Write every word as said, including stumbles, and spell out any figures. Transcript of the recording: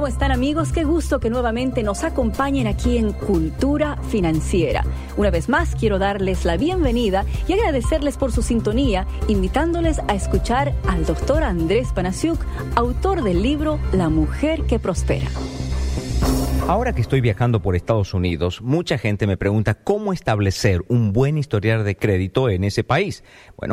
¿Cómo están, amigos? Qué gusto que nuevamente nos acompañen aquí en Cultura Financiera. Una vez más, quiero darles la bienvenida y agradecerles por su sintonía, invitándoles a escuchar al doctor Andrés Panasiuk, autor del libro La Mujer que Prospera. Ahora que estoy viajando por Estados Unidos, mucha gente me pregunta cómo establecer un buen historial de crédito en ese país. Bueno,